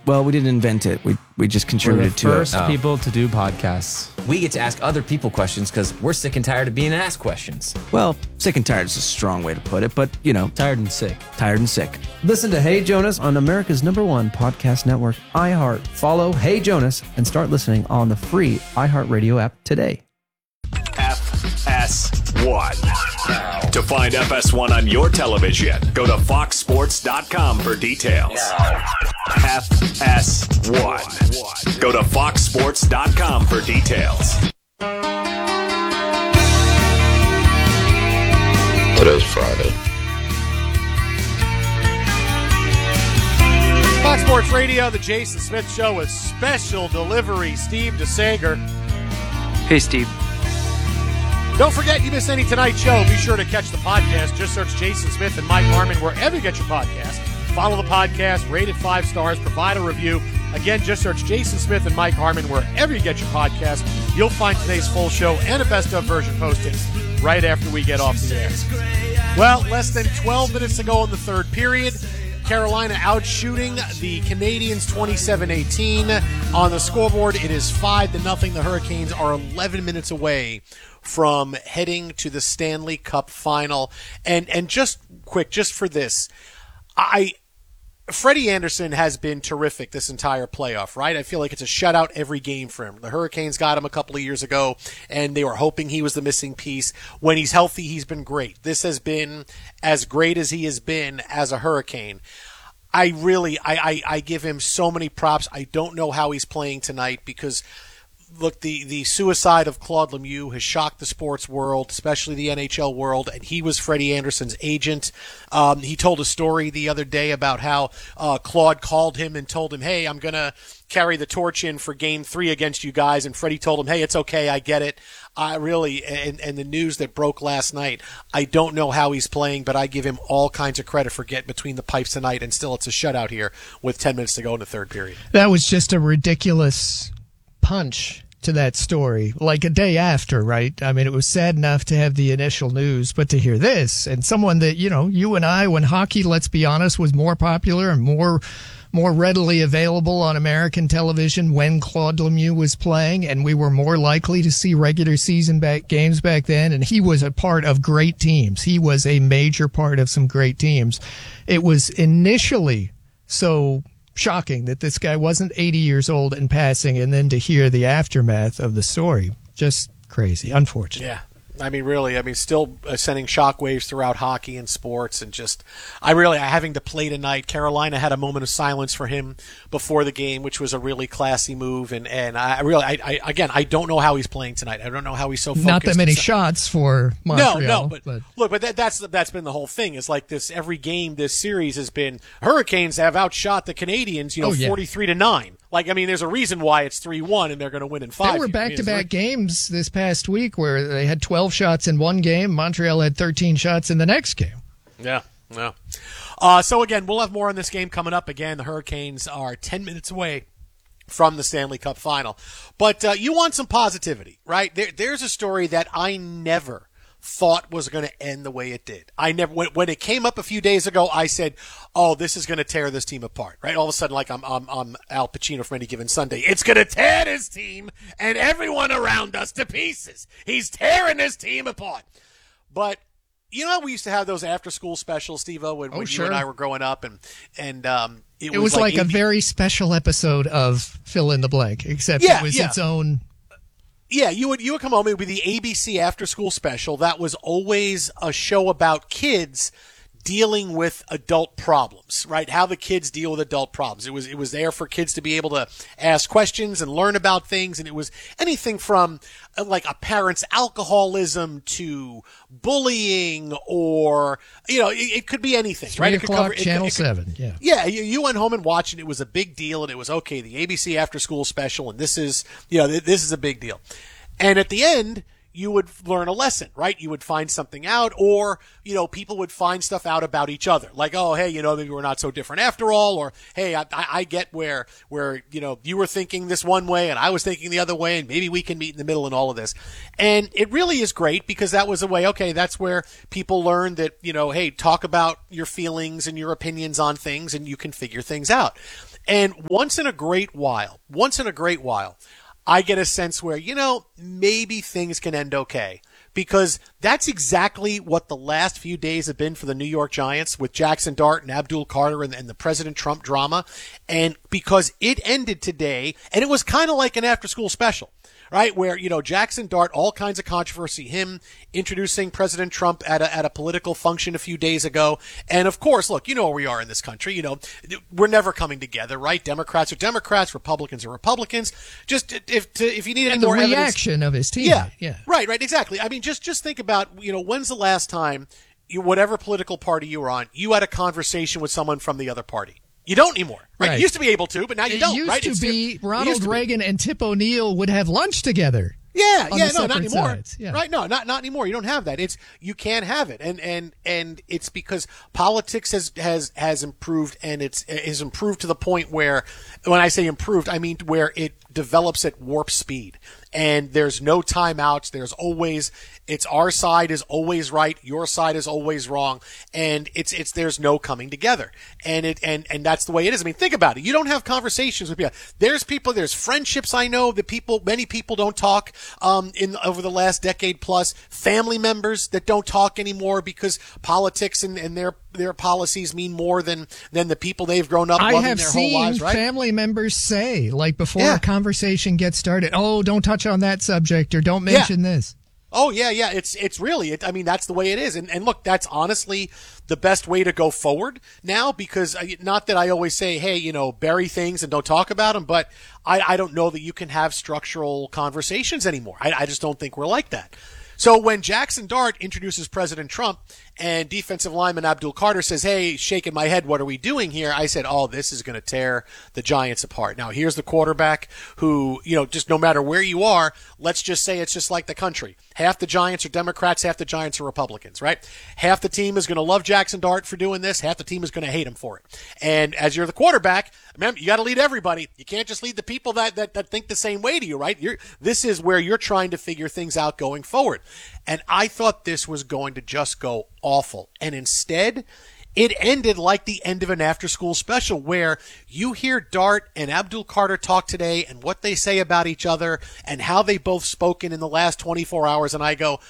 Well, we didn't invent it. We just We're contributed the to it. first people to do podcasts. We get to ask other people questions because we're sick and tired of being asked questions. Well, sick and tired is a strong way to put it, but, you know. Tired and sick. Tired and sick. Listen to Hey Jonas on America's #1 podcast network, iHeart. Follow Hey Jonas and start listening on the free iHeartRadio app today. FS1. To find FS1 on your television, go to foxsports.com for details. FS1. Go to foxsports.com for details. It is Friday. Fox Sports Radio, the Jason Smith Show with special delivery, Steve DeSager. Hey, Steve. Don't forget, you miss any tonight's show, be sure to catch the podcast. Just search Jason Smith and Mike Harmon wherever you get your podcast. Follow the podcast, rate it 5 stars, provide a review. Again, just search Jason Smith and Mike Harmon wherever you get your podcast. You'll find today's full show and a best-of version posted right after we get off the air. Well, less than 12 minutes to go in the third period. Carolina outshooting the Canadians 27-18. On the scoreboard, it is 5-0. The Hurricanes are 11 minutes away from heading to the Stanley Cup final. And just quick, just for this, Freddie Anderson has been terrific this entire playoff, right? I feel like it's a shutout every game for him. The Hurricanes got him a couple of years ago, and they were hoping he was the missing piece. When he's healthy, he's been great. This has been as great as he has been as a Hurricane. I give him so many props. I don't know how he's playing tonight because, look, the suicide of Claude Lemieux has shocked the sports world, especially the NHL world, and he was Freddie Anderson's agent. He told a story the other day about how Claude called him and told him, hey, I'm going to carry the torch in for Game 3 against you guys, and Freddie told him, hey, it's okay, I get it. And the news that broke last night, I don't know how he's playing, but I give him all kinds of credit for getting between the pipes tonight, and still it's a shutout here with 10 minutes to go in the third period. That was just a ridiculous punch to that story, like a day after, right? I mean, it was sad enough to have the initial news, but to hear this, and someone that, you know, you and I, when hockey, let's be honest, was more popular and more readily available on American television when Claude Lemieux was playing, and we were more likely to see regular season games back then, and he was a part of great teams. He was a major part of some great teams. It was initially so shocking that this guy wasn't 80 years old and passing, and then to hear the aftermath of the story, just crazy, unfortunate. Yeah. Still sending shockwaves throughout hockey and sports, and just, having to play tonight. Carolina had a moment of silence for him before the game, which was a really classy move, and I don't know how he's playing tonight. I don't know how he's so focused. Not that many shots for Montreal. But that's been the whole thing. Is like this every game this series has been Hurricanes have outshot the Canadians, 43-9. There's a reason why it's 3-1 and they're going to win in 5. There were back-to-back games this past week where they had 12 shots in one game. Montreal had 13 shots in the next game. Yeah. So, again, we'll have more on this game coming up. Again, the Hurricanes are 10 minutes away from the Stanley Cup final. But you want some positivity, right? There's a story that I never thought was going to end the way it did. When it came up a few days ago, I said, oh, this is going to tear this team apart, right? All of a sudden, like I'm Al Pacino from Any Given Sunday. It's going to tear this team and everyone around us to pieces. He's tearing this team apart. But you know how we used to have those after-school specials, Steve-O, when you and I were growing up, and it was like a very special episode of Fill in the Blank, except it was its own. Yeah, you would come home. It would be the ABC After School Special. That was always a show about kids dealing with adult problems, right? How the kids deal with adult problems. It was there for kids to be able to ask questions and learn about things, and it was anything from like a parent's alcoholism to bullying, or it could be anything, 3 right? o'clock, Channel 7. Yeah, you went home and watched it. It was a big deal, and it was okay. The ABC After School Special, and this is a big deal. And at the end, you would learn a lesson, right? You would find something out, or, people would find stuff out about each other. Like, oh, hey, maybe we're not so different after all, or, hey, I get where, you were thinking this one way and I was thinking the other way, and maybe we can meet in the middle in all of this. And it really is great because that was a way, okay, that's where people learn that, hey, talk about your feelings and your opinions on things and you can figure things out. And once in a great while, I get a sense where, maybe things can end okay. Because that's exactly what the last few days have been for the New York Giants with Jackson Dart and Abdul Carter and the President Trump drama. And because it ended today, and it was kind of like an after-school special, right? Where, Jackson Dart, all kinds of controversy, him introducing President Trump at a political function a few days ago. And of course, look, where we are in this country, we're never coming together, right? Democrats are Democrats, Republicans are Republicans. Just if you need any more evidence. The reaction of his team. Yeah. Right, exactly. I mean, just think about, when's the last time whatever political party you were on, you had a conversation with someone from the other party? You don't anymore, right? You used to be able to, but now you don't, right? It used to be Ronald Reagan and Tip O'Neill would have lunch together. No, not anymore. Sides. Yeah. Right? No, not anymore. You don't have that. You can't have it, and it's because politics has improved, and it's improved to the point where, when I say improved, I mean where it develops at warp speed, and there's no timeouts. There's always, it's our side is always right, your side is always wrong, and it's there's no coming together, and that's the way it is. I mean, think about it. You don't have conversations with people. There's friendships I know that many people don't talk over the last decade plus, family members that don't talk anymore because politics and their policies mean more than the people they've grown up loving their whole lives, right? I have seen family members say, like, before a conversation gets started, oh, don't touch on that subject or don't mention this. Oh, yeah. It's really, I mean, that's the way it is. And look, that's honestly the best way to go forward now, because not that I always say, hey, bury things and don't talk about them, but I don't know that you can have structural conversations anymore. I just don't think we're like that. So when Jackson Dart introduces President Trump and defensive lineman Abdul Carter says, hey, shaking my head, what are we doing here? I said, oh, this is going to tear the Giants apart. Now, here's the quarterback who, just no matter where you are, let's just say it's just like the country. Half the Giants are Democrats, half the Giants are Republicans, right? Half the team is going to love Jackson Dart for doing this, half the team is going to hate him for it. And as you're the quarterback, remember, you got to lead everybody. You can't just lead the people that think the same way to you, right? This is where you're trying to figure things out going forward. And I thought this was going to just go awful. And instead, it ended like the end of an after-school special where you hear Dart and Abdul Carter talk today and what they say about each other and how they both spoken in the last 24 hours. And I go,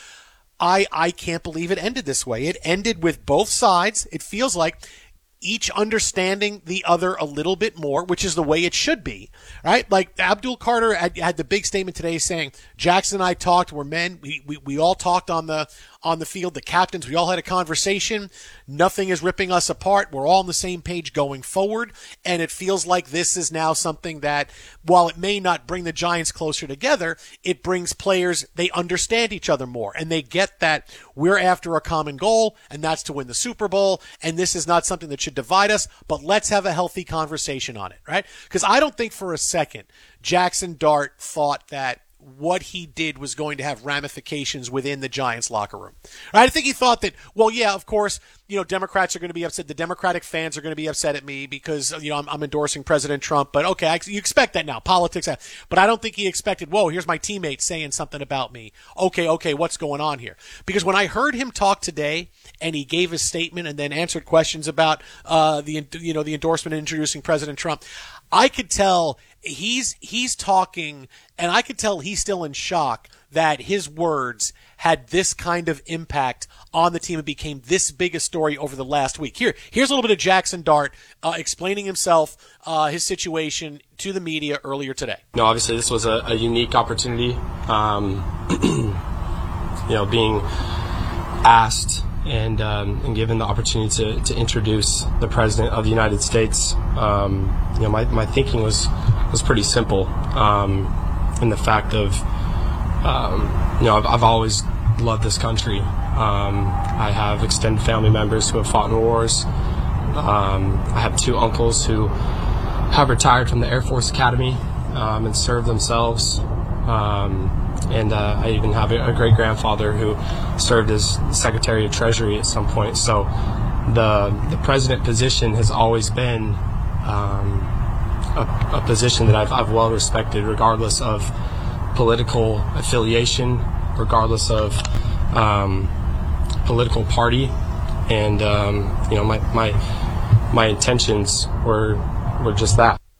I can't believe it ended this way. It ended with both sides. It feels like each understanding the other a little bit more, which is the way it should be, right? Like Abdul Carter had the big statement today saying, Jackson and I talked, we're men, we all talked on the field, the captains, we all had a conversation, nothing is ripping us apart, we're all on the same page going forward, and it feels like this is now something that, while it may not bring the Giants closer together, it brings players, they understand each other more, and they get that we're after a common goal, and that's to win the Super Bowl, and this is not something that should divide us, but let's have a healthy conversation on it, right? Because I don't think for a second Jackson Dart thought that what he did was going to have ramifications within the Giants locker room. Right? I think he thought that, well, yeah, of course, Democrats are going to be upset. The Democratic fans are going to be upset at me because, I'm endorsing President Trump. But okay, you expect that now. Politics. But I don't think he expected, whoa, here's my teammate saying something about me. Okay, what's going on here? Because when I heard him talk today and he gave his statement and then answered questions about the endorsement and introducing President Trump, I could tell he's talking, and I could tell he's still in shock that his words had this kind of impact on the team and became this big a story over the last week. Here's a little bit of Jackson Dart explaining himself, his situation to the media earlier today. No, obviously this was a unique opportunity. Being asked and given the opportunity to introduce the President of the United States, my thinking was pretty simple, in the fact of, I've always loved this country. I have extended family members who have fought in wars. I have two uncles who have retired from the Air Force Academy and served themselves. And I even have a great-grandfather who served as Secretary of Treasury at some point. So the president position has always been a position that I've well respected, regardless of political affiliation, regardless of political party. And my intentions were just that.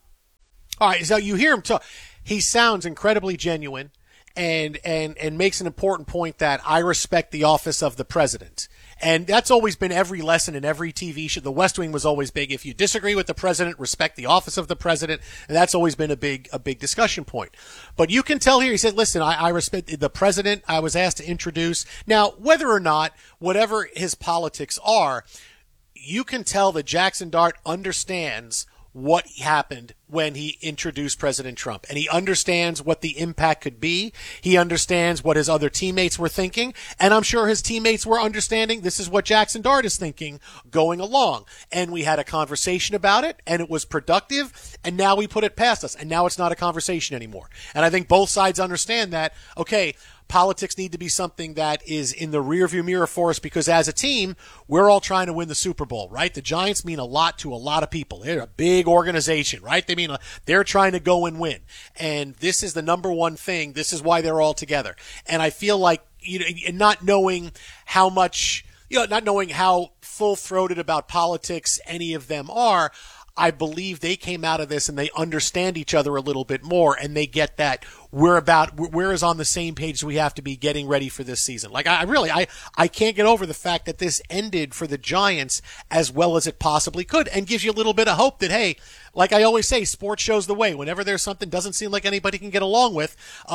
All right, so you hear him talk. He sounds incredibly genuine and makes an important point that I respect the office of the president. And that's always been every lesson in every TV show. The West Wing was always big. If you disagree with the president, respect the office of the president. And that's always been a big discussion point. But you can tell here, he said, listen, I respect the president I was asked to introduce. Now, whether or not, whatever his politics are, you can tell that Jackson Dart understands what happened when he introduced President Trump. And he understands what the impact could be. He understands what his other teammates were thinking. And I'm sure his teammates were understanding this is what Jackson Dart is thinking going along. And we had a conversation about it, and it was productive. And now we put it past us. And now it's not a conversation anymore. And I think both sides understand that, okay, politics need to be something that is in the rearview mirror for us, because as a team, we're all trying to win the Super Bowl, right? The Giants mean a lot to a lot of people. They're a big organization, right? They're trying to go and win. And this is the number one thing. This is why they're all together. And I feel like, not knowing how much, not knowing how full-throated about politics any of them are, I believe they came out of this and they understand each other a little bit more, and they get that we're as on the same page as we have to be getting ready for this season. Like I can't get over the fact that this ended for the Giants as well as it possibly could, and gives you a little bit of hope that, hey, like I always say, sports shows the way. Whenever there's something doesn't seem like anybody can get along with,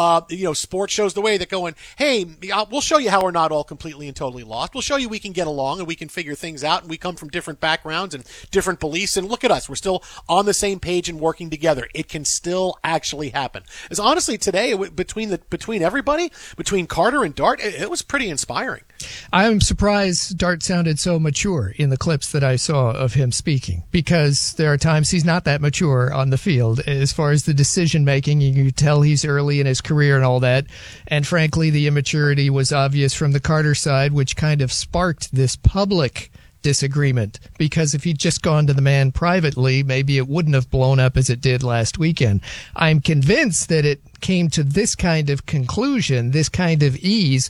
sports shows the way, that going, hey, we'll show you how we're not all completely and totally lost. We'll show you we can get along and we can figure things out, and we come from different backgrounds and different beliefs, and look at us. We're still on the same page and working together. It can still actually happen. As honestly, today, between everybody, between Carter and Dart, it was pretty inspiring. I'm surprised Dart sounded so mature in the clips that I saw of him speaking, because there are times he's not that mature on the field as far as the decision making. You can tell he's early in his career and all that. And frankly, the immaturity was obvious from the Carter side, which kind of sparked this public disagreement, because if he'd just gone to the man privately, maybe it wouldn't have blown up as it did last weekend. I'm convinced that it came to this kind of conclusion, this kind of ease,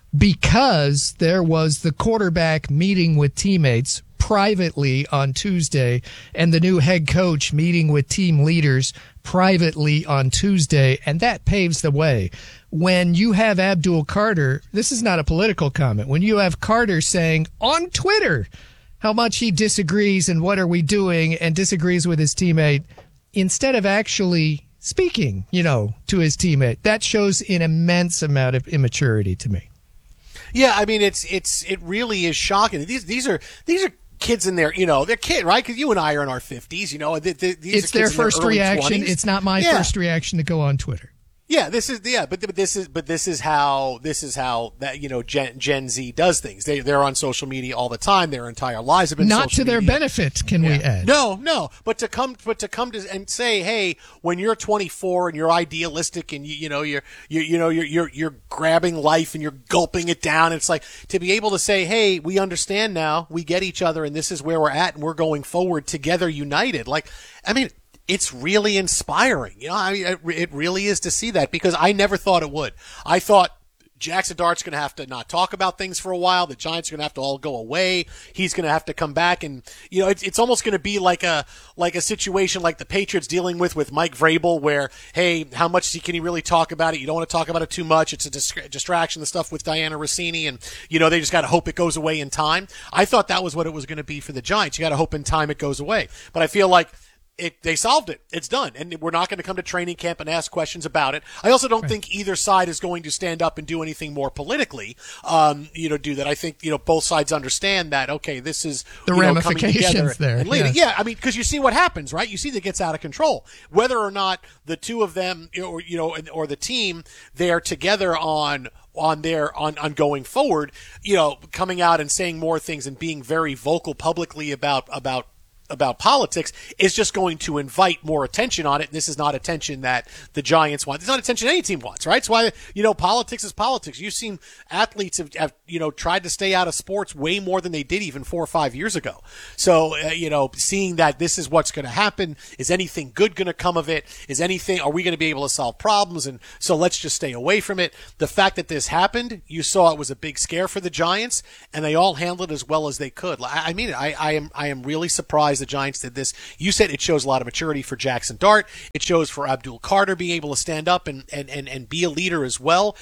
because there was the quarterback meeting with teammates privately on Tuesday, and the new head coach meeting with team leaders privately on Tuesday, and that paves the way. When you have Abdul Carter, this is not a political comment, when you have Carter saying on Twitter how much he disagrees and what are we doing, and disagrees with his teammate, instead of actually speaking, to his teammate, that shows an immense amount of immaturity to me. Yeah, I mean, it really is shocking. These are kids in their, they're kids, right? Because you and I are in our 50s, these it's their first reaction. 20s. It's not my first reaction to go on Twitter. Yeah, this is how that Gen Z does things. They're on social media all the time. Their entire lives have been not social to their media. benefit. Can we add? No. But to come to and say, hey, when you're 24 and you're idealistic and you're grabbing life and you're gulping it down. It's like to be able to say, hey, we understand now, we get each other, and this is where we're at, and we're going forward together, united. Like, I mean, it's really inspiring. It really is to see that, because I never thought it would. I thought Jackson Dart's going to have to not talk about things for a while. The Giants are going to have to all go away. He's going to have to come back, and it's almost going to be like a situation like the Patriots dealing with Mike Vrabel, where, hey, how much can he really talk about it? You don't want to talk about it too much. It's a distraction. The stuff with Diana Rossini, and they just got to hope it goes away in time. I thought that was what it was going to be for the Giants. You got to hope in time it goes away. But I feel like they solved it. It's done. And we're not going to come to training camp and ask questions about it. I also don't think either side is going to stand up and do anything more politically, do that. I think, both sides understand that, okay, this is the ramifications there. And leading. Yeah, I mean, because you see what happens, right? You see that it gets out of control. Whether or not the two of them, or the team, they're together on going forward, coming out and saying more things and being very vocal publicly about politics is just going to invite more attention on it. And this is not attention that the Giants want. It's not attention any team wants, right? It's why, politics is politics. You've seen athletes have tried to stay out of sports way more than they did even 4 or 5 years ago. So, seeing that this is what's going to happen, is anything good going to come of it? Are we going to be able to solve problems? And so let's just stay away from it. The fact that this happened, you saw it was a big scare for the Giants, and they all handled it as well as they could. I mean, I am really surprised surprised the Giants did this. You said it shows a lot of maturity for Jackson Dart. It shows for Abdul Carter being able to stand up and be a leader as well.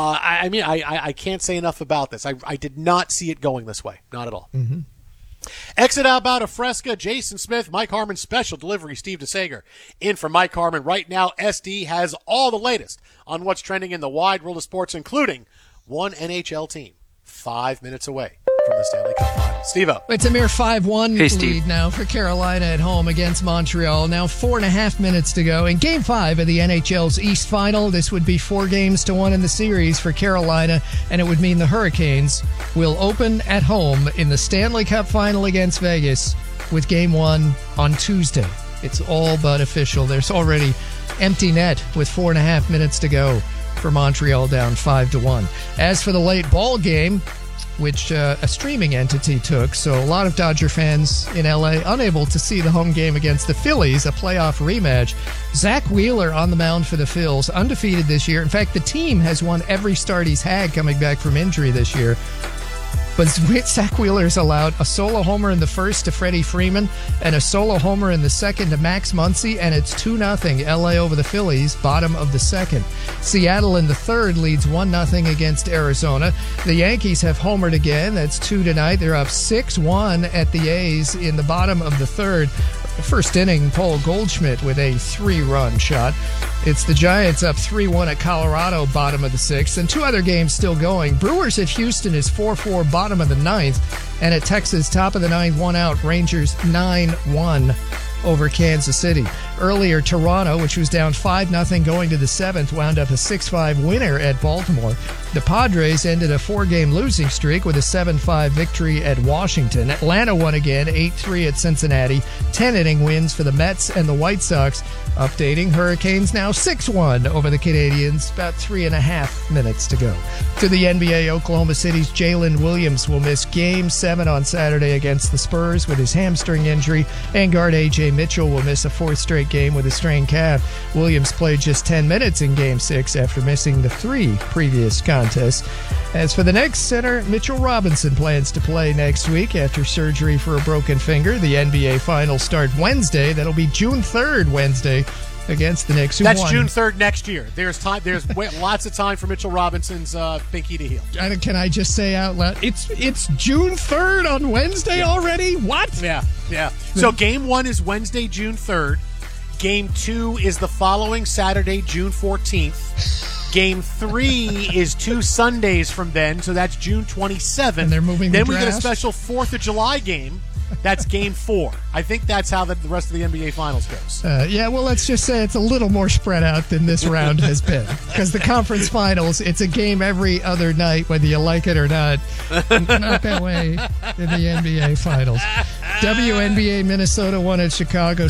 I can't say enough about this. I did not see it going this way. Not at all. Mm-hmm. Exit out about a Fresca, Jason Smith, Mike Harmon, special delivery, Steve DeSager. In for Mike Harmon. Right now, SD has all the latest on what's trending in the wide world of sports, including one NHL team 5 minutes away from the Stanley Cup Final. Steve-O. It's a mere 5-1 Hey, Steve. lead now for Carolina at home against Montreal. Now 4.5 minutes to go. In Game 5 of the NHL's East Final, this would be 4-1 in the series for Carolina, and it would mean the Hurricanes will open at home in the Stanley Cup Final against Vegas with Game 1 on Tuesday. It's all but official. There's already empty net with 4.5 minutes to go for Montreal down 5-1. As for the late ball game, which a streaming entity took, so a lot of Dodger fans in LA unable to see the home game against the Phillies, a playoff rematch. Zach Wheeler on the mound for the Phils, undefeated this year. In fact, the team has won every start he's had coming back from injury this year. But Zach Wheeler's allowed a solo homer in the first to Freddie Freeman and a solo homer in the second to Max Muncy, and it's 2-0 LA over the Phillies, bottom of the second. Seattle in the third leads 1-0 against Arizona. The Yankees have homered again. That's 2 tonight. They're up 6-1 at the A's in the bottom of the third. First inning, Paul Goldschmidt with a 3-run shot. It's the Giants up 3-1 at Colorado, bottom of the sixth, and 2 other games still going. Brewers at Houston is 4-4, bottom of the ninth, and at Texas, top of the ninth, 1 out. Rangers 9-1 over Kansas City. Earlier, Toronto, which was down 5-0 going to the seventh, wound up a 6-5 winner at Baltimore. The Padres ended a 4-game losing streak with a 7-5 victory at Washington. Atlanta won again, 8-3 at Cincinnati. 10-inning wins for the Mets and the White Sox. Updating, Hurricanes now 6-1 over the Canadiens, about 3.5 minutes to go. To the NBA, Oklahoma City's Jalen Williams will miss Game 7 on Saturday against the Spurs with his hamstring injury, and guard A.J. Mitchell will miss a 4th straight game with a strained calf. Williams played just 10 minutes in Game 6 after missing the 3 previous contests. As for the next center, Mitchell Robinson plans to play next week after surgery for a broken finger. The NBA Finals start Wednesday. That'll be June 3rd, Wednesday, against the Knicks. That's June 3rd next year. There's time. There's lots of time for Mitchell Robinson's pinky to heal. Can I just say out loud, it's June 3rd on Wednesday already? What? Yeah. So Game 1 is Wednesday, June 3rd. Game 2 is the following Saturday, June 14th. Game 3 is 2 Sundays from then, so that's June 27th. And they're moving then the we get a draft? special 4th of July game. That's Game 4. I think that's how the rest of the NBA Finals goes. Yeah, well, let's just say it's a little more spread out than this round has been. Because the conference finals, it's a game every other night, whether you like it or not. Not that way in the NBA Finals. WNBA Minnesota won at Chicago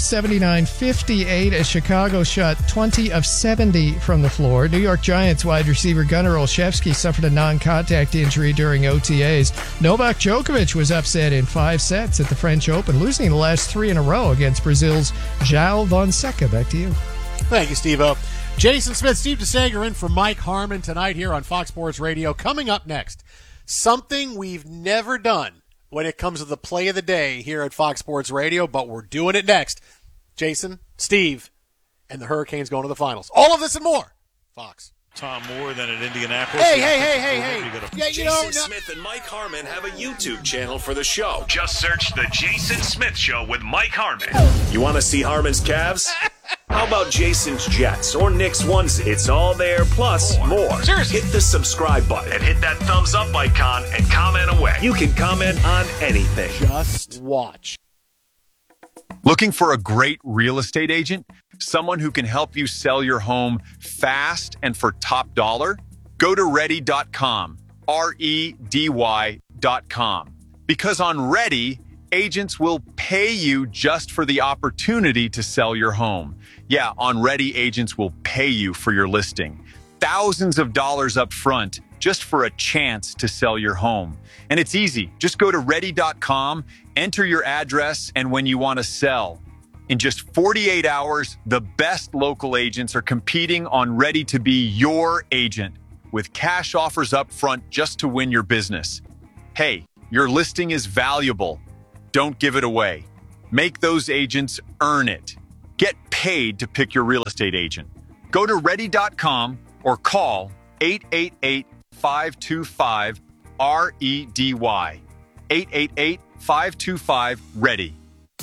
79-58 as Chicago shot 20 of 70 from the floor. New York Giants wide receiver Gunnar Olszewski suffered a non-contact injury during OTAs. Novak Djokovic was upset in 5 sets at the French Open, losing the last 3 in a row against Brazil's João Fonseca. Back to you. Thank you, Steve-O. Jason Smith, Steve DeSager in for Mike Harmon tonight here on Fox Sports Radio. Coming up next, something we've never done when it comes to the play of the day here at Fox Sports Radio, but we're doing it next. Jason, Steve, and the Hurricanes going to the finals. All of this and more. Fox. Tom Moore than at Indianapolis. Hey. Yeah, Jason Smith and Mike Harmon have a YouTube channel for the show. Just search The Jason Smith Show with Mike Harmon. You want to see Harmon's calves? How about Jason's Jets or Nick's onesie? It's all there, plus more. Seriously. Hit the subscribe button and hit that thumbs up icon and comment away. You can comment on anything. Just watch. Looking for a great real estate agent? Someone who can help you sell your home fast and for top dollar? Go to ready.com, REDY.com. Because on Ready, agents will pay you just for the opportunity to sell your home. Yeah, on Ready, agents will pay you for your listing. Thousands of dollars up front just for a chance to sell your home. And it's easy. Just go to ready.com, enter your address, and when you want to sell. In just 48 hours, the best local agents are competing on Ready to be your agent with cash offers up front just to win your business. Hey, your listing is valuable. Don't give it away. Make those agents earn it. Get paid to pick your real estate agent. Go to ready.com or call 888-525-REDY. 888-525-READY.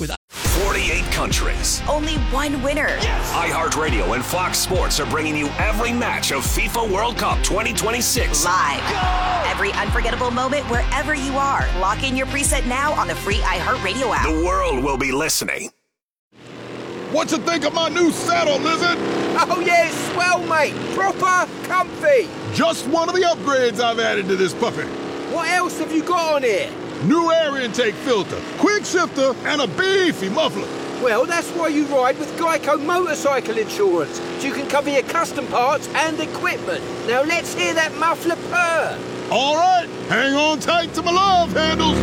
48 countries. Only one winner. Yes. iHeartRadio and Fox Sports are bringing you every match of FIFA World Cup 2026. Live. Go! Every unforgettable moment wherever you are. Lock in your preset now on the free iHeartRadio app. The world will be listening. What you think of my new saddle, Lizard? Oh, yeah, it's swell, mate. Proper comfy. Just one of the upgrades I've added to this puppy. What else have you got on here? New air intake filter, quick shifter, and a beefy muffler. Well, that's why you ride with Geico Motorcycle Insurance, so you can cover your custom parts and equipment. Now let's hear that muffler purr. All right, hang on tight to my love handles.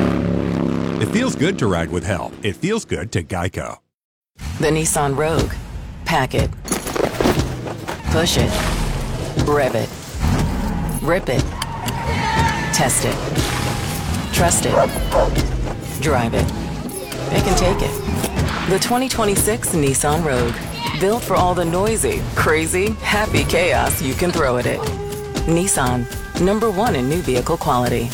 It feels good to ride with help. It feels good to Geico. The Nissan Rogue. Pack it. Push it. Rev it. Rip it. Test it. Trust it. Drive it. They can take it. The 2026 Nissan Rogue. Built for all the noisy, crazy, happy chaos you can throw at it. Nissan. #1 in new vehicle quality.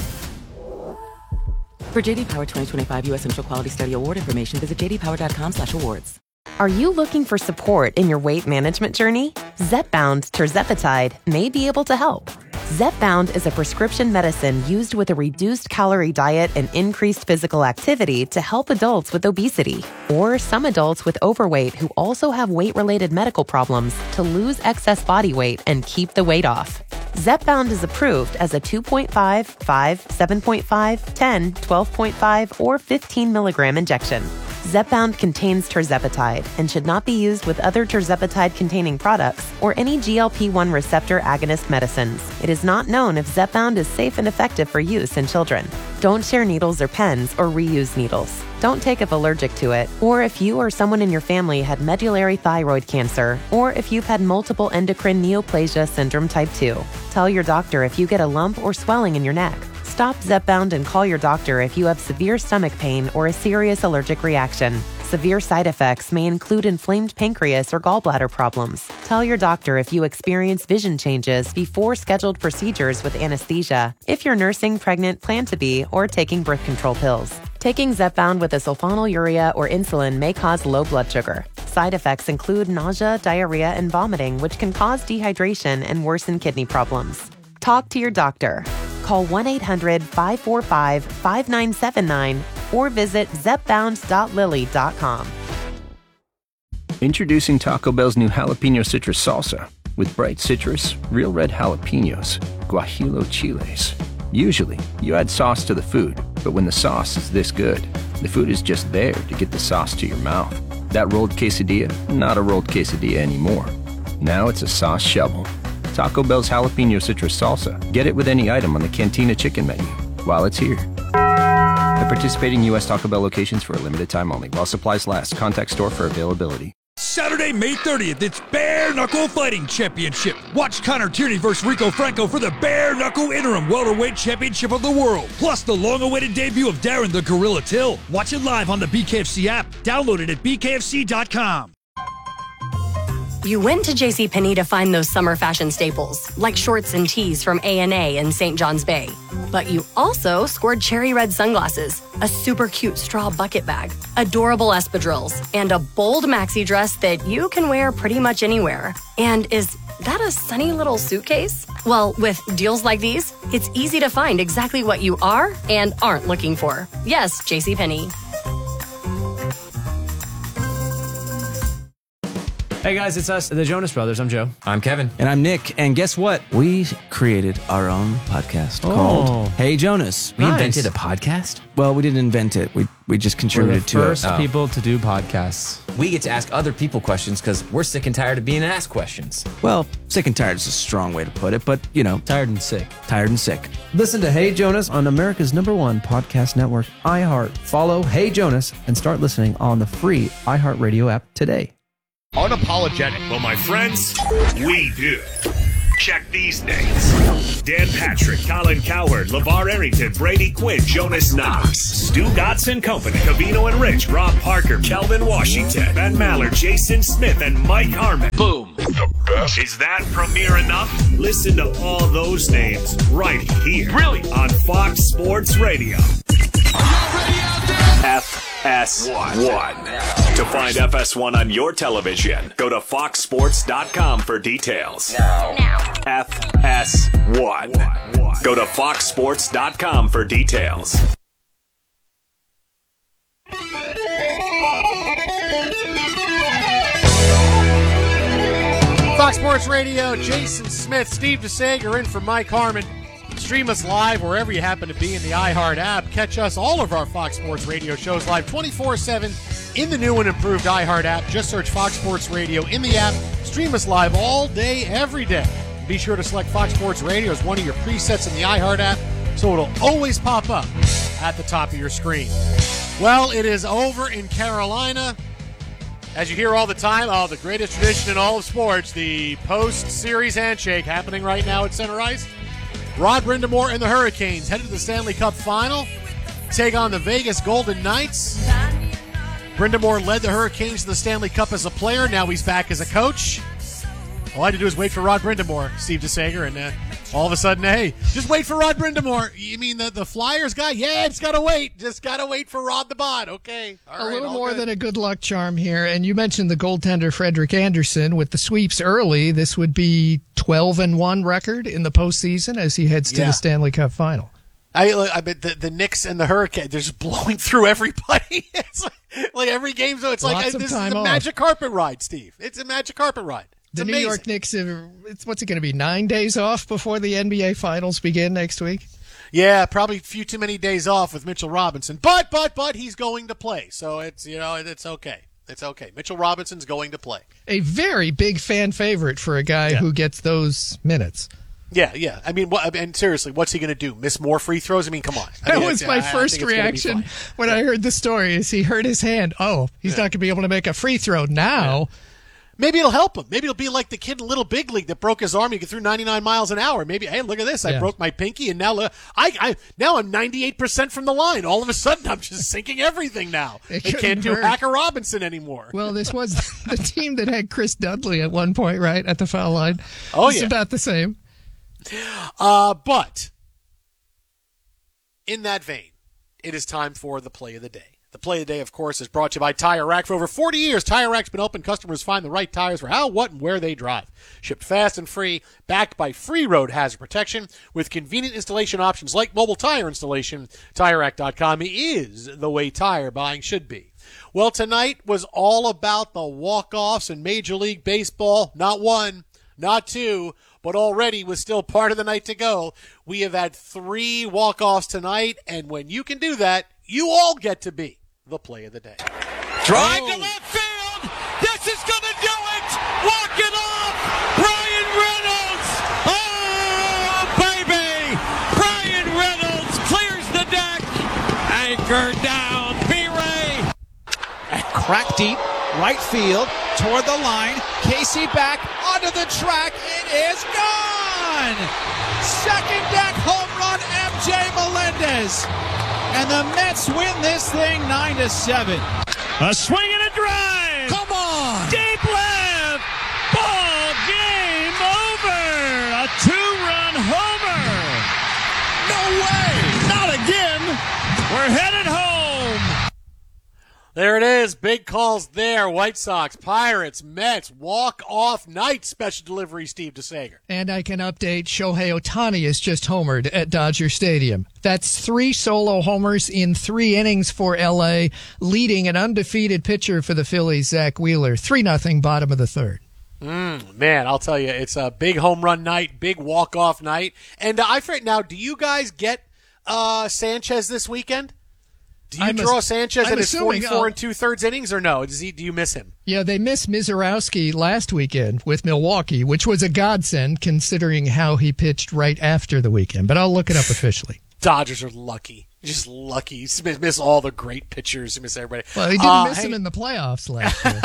For JD Power 2025 U.S. Initial Quality Study Award information, visit jdpower.com/awards. Are you looking for support in your weight management journey? Zepbound tirzepatide may be able to help. Zepbound is a prescription medicine used with a reduced calorie diet and increased physical activity to help adults with obesity, or some adults with overweight who also have weight-related medical problems to lose excess body weight and keep the weight off. Zepbound is approved as a 2.5, 5, 7.5, 10, 12.5, or 15 milligram injection. Zepbound contains tirzepatide and should not be used with other tirzepatide-containing products or any GLP-1 receptor agonist medicines. It is not known if Zepbound is safe and effective for use in children. Don't share needles or pens or reuse needles. Don't take if allergic to it, or if you or someone in your family had medullary thyroid cancer, or if you've had multiple endocrine neoplasia syndrome type 2. Tell your doctor if you get a lump or swelling in your neck. Stop Zepbound and call your doctor if you have severe stomach pain or a serious allergic reaction. Severe side effects may include inflamed pancreas or gallbladder problems. Tell your doctor if you experience vision changes before scheduled procedures with anesthesia, if you're nursing, pregnant, plan to be, or taking birth control pills. Taking Zepbound with a sulfonylurea or insulin may cause low blood sugar. Side effects include nausea, diarrhea, and vomiting, which can cause dehydration and worsen kidney problems. Talk to your doctor. Call 1-800-545-5979 or visit zepbound.lilly.com. Introducing Taco Bell's new jalapeno citrus salsa with bright citrus, real red jalapenos, guajillo chiles. Usually, you add sauce to the food, but when the sauce is this good, the food is just there to get the sauce to your mouth. That rolled quesadilla, not a rolled quesadilla anymore. Now it's a sauce shovel. Taco Bell's jalapeno citrus salsa. Get it with any item on the Cantina chicken menu while it's here. At participating U.S. Taco Bell locations for a limited time only. While supplies last. Contact store for availability. Saturday, May 30th, it's Bare Knuckle Fighting Championship. Watch Connor Tierney versus Rico Franco for the Bare Knuckle Interim Welterweight Championship of the World. Plus the long-awaited debut of Darren the Gorilla Till. Watch it live on the BKFC app. Download it at bkfc.com. You went to JCPenney to find those summer fashion staples, like shorts and tees from A&A and St. John's Bay. But you also scored cherry red sunglasses, a super cute straw bucket bag, adorable espadrilles, and a bold maxi dress that you can wear pretty much anywhere. And is that a sunny little suitcase? Well, with deals like these, it's easy to find exactly what you are and aren't looking for. Yes, JCPenney. Hey guys, it's us, the Jonas Brothers. I'm Joe. I'm Kevin. And I'm Nick. And guess what? We created our own podcast called Hey Jonas. We invented a podcast? Well, we didn't invent it. We just contributed to it. We're the first people to do podcasts. We get to ask other people questions because we're sick and tired of being asked questions. Well, sick and tired is a strong way to put it, but, you know. Tired and sick. Tired and sick. Listen to Hey Jonas on America's #1 podcast network, iHeart. Follow Hey Jonas and start listening on the free iHeartRadio app today. Unapologetic. Well, my friends, we do. Check these names: Dan Patrick, Colin Cowherd, LeVar Arrington, Brady Quinn, Jonas Knox, Stu Gotts and Company, Covino and Rich, Rob Parker, Kelvin Washington, Ben Maller, Jason Smith, and Mike Harmon. Boom. The best. Is that premiere enough? Listen to all those names right here. Really? On Fox Sports Radio. FS1. To find FS1 on your television, go to foxsports.com for details. Now. FS1. Go to foxsports.com for details. Fox Sports Radio, Jason Smith, Steve DeSager in for Mike Harmon. Stream us live wherever you happen to be in the iHeart app. Catch us, all of our Fox Sports Radio shows live 24/7 in the new and improved iHeart app. Just search Fox Sports Radio in the app. Stream us live all day, every day. Be sure to select Fox Sports Radio as one of your presets in the iHeart app so it'll always pop up at the top of your screen. Well, it is over in Carolina. As you hear all the time, the greatest tradition in all of sports, the post-series handshake happening right now at Center Ice. Rod Brind'Amour and the Hurricanes headed to the Stanley Cup Final, take on the Vegas Golden Knights. Brind'Amour led the Hurricanes to the Stanley Cup as a player. Now he's back as a coach. All I had to do is wait for Rod Brind'Amour, Steve DeSager, and all of a sudden, hey, just wait for Rod Brind'Amour. You mean the Flyers guy? Yeah, it's got to wait. Just got to wait for Rod the Bod. Okay. A little more than a good luck charm here. And you mentioned the goaltender Frederik Andersen with the sweeps early. This would be 12-1 record in the postseason as he heads to the Stanley Cup Final. I bet the Knicks and the Hurricanes, they're just blowing through everybody. It's like every game. So it's like this is a magic carpet ride, Steve. It's a magic carpet ride. The New York Knicks, what's it going to be, 9 days off before the NBA Finals begin next week? Yeah, probably a few too many days off with Mitchell Robinson. But he's going to play. So it's okay. It's okay. Mitchell Robinson's going to play. A very big fan favorite for a guy who gets those minutes. Yeah. I mean, and seriously, what's he going to do? Miss more free throws? I mean, come on. That was my first reaction when I heard the story is he hurt his hand. Oh, he's not going to be able to make a free throw now. Yeah. Maybe it'll help him. Maybe it'll be like the kid in Little Big League that broke his arm. He threw 99 miles an hour. Maybe, hey, look at this. I broke my pinky, and now now I'm 98% from the line. All of a sudden, I'm just sinking everything now. They can't do Hacker Robinson anymore. Well, this was the team that had Chris Dudley at one point, right, at the foul line. Oh, it's about the same. But in that vein, it is time for the play of the day. The play of the day, of course, is brought to you by Tire Rack. For over 40 years, Tire Rack's been open. Customers find the right tires for how, what, and where they drive. Shipped fast and free, backed by free road hazard protection with convenient installation options like mobile tire installation. TireRack.com is the way tire buying should be. Well, tonight was all about the walk-offs in Major League Baseball. Not one, not two, but already with still part of the night to go. We have had 3 walk-offs tonight, and when you can do that, you all get to be the play of the day. Drive to left field. This is going to do it. Walk it off. Brian Reynolds. Oh, baby. Brian Reynolds clears the deck. Anchor down. B-Ray. And crack deep. Right field. Toward the line. Casey back onto the track. It is gone. Second deck home run, MJ Melendez. And the Mets win this thing 9-7. A swing and a drive. Come on. Deep left. Ball game over. A 2-run homer. No way. Not again. We're headed home. There it is. Big calls there. White Sox, Pirates, Mets, walk-off night. Special delivery, Steve DeSager. And I can update Shohei Ohtani is just homered at Dodger Stadium. That's 3 solo homers in 3 innings for L.A., leading an undefeated pitcher for the Phillies, Zach Wheeler. 3-0, bottom of the third. Man, I'll tell you, it's a big home run night, big walk-off night. And now, do you guys get Sanchez this weekend? Do you draw Sanchez at his 44 2/3 innings, or no? Do you miss him? Yeah, they missed Mizorowski last weekend with Milwaukee, which was a godsend considering how he pitched right after the weekend. But I'll look it up officially. Dodgers are lucky. Just lucky. Miss all the great pitchers. Miss everybody. Well, they didn't miss him in the playoffs last year.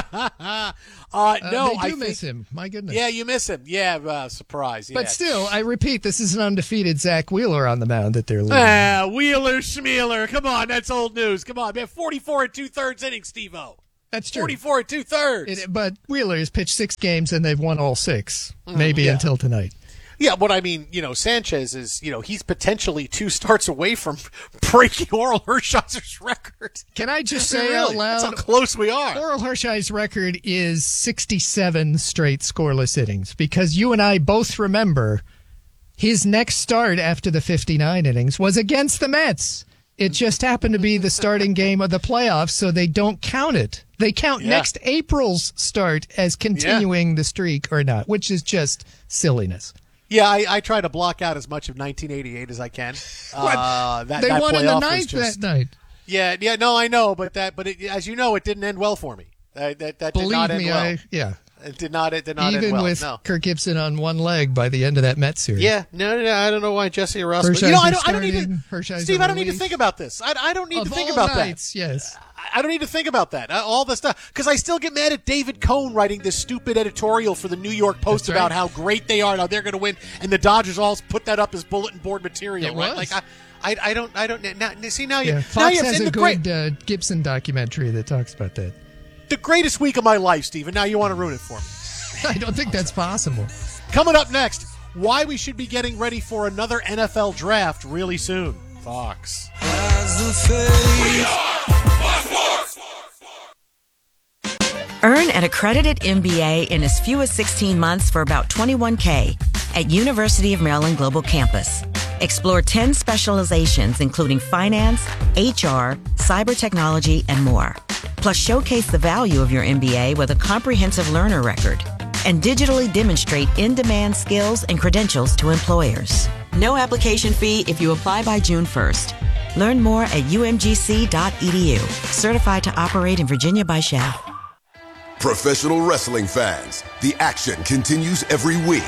No, I miss him. My goodness. Yeah, you miss him. Yeah, surprise. Yeah. But still, I repeat, this is an undefeated Zach Wheeler on the mound that they're leading. Wheeler, Schmeeler. Come on, that's old news. Come on, man. 44 and 2/3 innings, Steve-O. That's true. 44 and 2/3. But Wheeler has pitched 6 games, and they've won all 6, maybe until tonight. Yeah, but I mean, Sanchez is, he's potentially 2 starts away from breaking Oral Hershiser's record. Can I just say out loud? That's how close we are. Oral Hershiser's record is 67 straight scoreless innings, because you and I both remember his next start after the 59 innings was against the Mets. It just happened to be the starting game of the playoffs, so they don't count it. They count next April's start as continuing the streak or not, which is just silliness. Yeah, I try to block out as much of 1988 as I can. They won in the 9th that night. Yeah, no, I know, but as you know, it didn't end well for me. That did not end well. It did not end well. Even with Kirk Gibson on one leg by the end of that Mets series. Yeah, no, I don't know why Jesse Orosco. I don't need to. Steve, I don't need to think about this. I don't need to think about that. Yes. I don't need to think about that. All the stuff. Because I still get mad at David Cohn writing this stupid editorial for the New York Post about how great they are, how they're going to win, and the Dodgers all put that up as bulletin board material. It was. Like I don't. See now Fox has a good Gibson documentary that talks about that. The greatest week of my life, Steve, and now you want to ruin it for me. I don't think that's possible. Coming up next, why we should be getting ready for another NFL draft really soon. Fox. Earn an accredited MBA in as few as 16 months for about $21K at University of Maryland Global Campus. Explore 10 specializations, including finance, HR, cyber technology, and more. Plus, showcase the value of your MBA with a comprehensive learner record and digitally demonstrate in-demand skills and credentials to employers. No application fee if you apply by June 1st. Learn more at umgc.edu. Certified to operate in Virginia by SHAP. Professional wrestling fans, the action continues every week.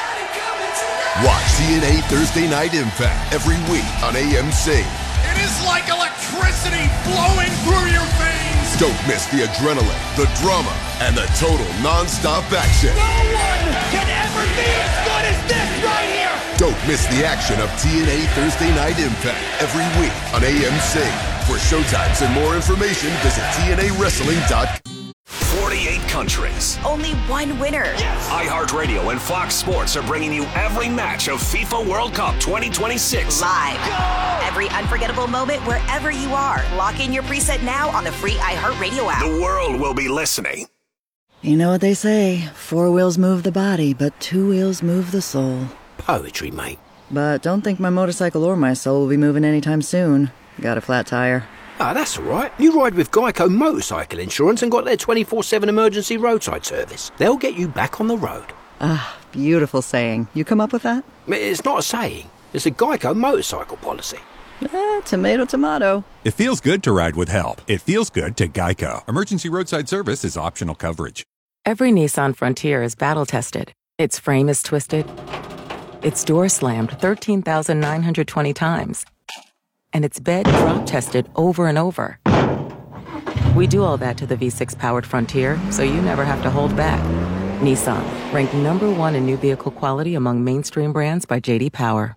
Watch TNA Thursday Night Impact every week on AMC. It is like electricity flowing through your veins. Don't miss the adrenaline, the drama, and the total non-stop action. No one can ever be as good as this right here. Don't miss the action of TNA Thursday Night Impact every week on AMC. For showtimes and more information, visit TNAWrestling.com. 48 countries. Only one winner. Yes. iHeartRadio and Fox Sports are bringing you every match of FIFA World Cup 2026. Live. Go! Every unforgettable moment wherever you are. Lock in your preset now on the free iHeartRadio app. The world will be listening. You know what they say, 4 wheels move the body, but 2 wheels move the soul. Poetry, mate. But don't think my motorcycle or my soul will be moving anytime soon. Got a flat tire. Ah, that's all right. You ride with Geico Motorcycle Insurance and got their 24/7 emergency roadside service. They'll get you back on the road. Ah, beautiful saying. You come up with that? It's not a saying. It's a Geico motorcycle policy. Tomato, tomato. It feels good to ride with help. It feels good to Geico. Emergency roadside service is optional coverage. Every Nissan Frontier is battle-tested. Its frame is twisted. Its door slammed 13,920 times. And its bed drop-tested over and over. We do all that to the V6-powered Frontier, so you never have to hold back. Nissan, ranked #1 in new vehicle quality among mainstream brands by J.D. Power.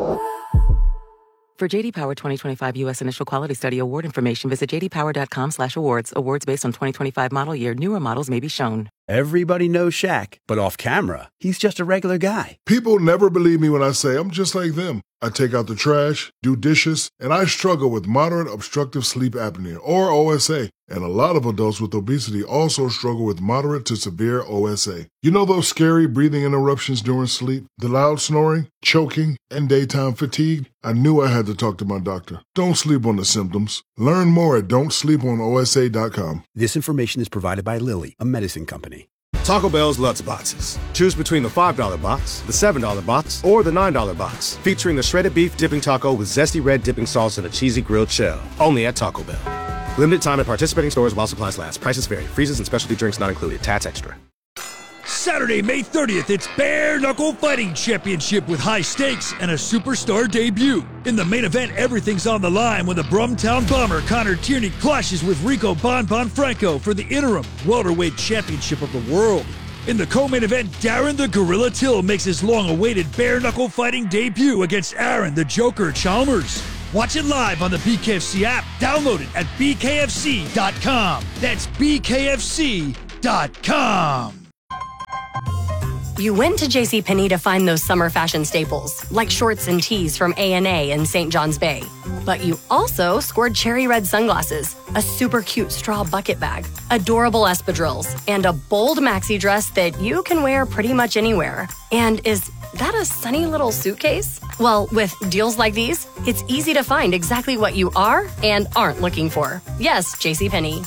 For J.D. Power 2025 U.S. Initial Quality Study Award information, visit jdpower.com/awards. Awards based on 2025 model year. Newer models may be shown. Everybody knows Shaq, but off camera, he's just a regular guy. People never believe me when I say I'm just like them. I take out the trash, do dishes, and I struggle with moderate obstructive sleep apnea, or OSA. And a lot of adults with obesity also struggle with moderate to severe OSA. You know those scary breathing interruptions during sleep? The loud snoring, choking, and daytime fatigue? I knew I had to talk to my doctor. Don't sleep on the symptoms. Learn more at don'tsleeponosa.com. This information is provided by Lilly, a medicine company. Taco Bell's Lutz Boxes. Choose between the $5 box, the $7 box, or the $9 box, featuring the shredded beef dipping taco with zesty red dipping sauce and a cheesy grilled shell. Only at Taco Bell. Limited time at participating stores while supplies last. Prices vary. Freezes and specialty drinks not included. Tats extra. Saturday, May 30th, it's Bare Knuckle Fighting Championship with high stakes and a superstar debut. In the main event, everything's on the line when the Brumtown Bomber Connor Tierney clashes with Rico Bon Franco for the interim welterweight championship of the world. In the co-main event, Darren the Gorilla Till makes his long-awaited bare knuckle fighting debut against Aaron the Joker Chalmers. Watch it live on the BKFC app. Download it at bkfc.com. That's bkfc.com. You went to JCPenney to find those summer fashion staples, like shorts and tees from A&A and St. John's Bay. But you also scored cherry red sunglasses, a super cute straw bucket bag, adorable espadrilles, and a bold maxi dress that you can wear pretty much anywhere. And is that a sunny little suitcase? Well, with deals like these, it's easy to find exactly what you are and aren't looking for. Yes, JCPenney.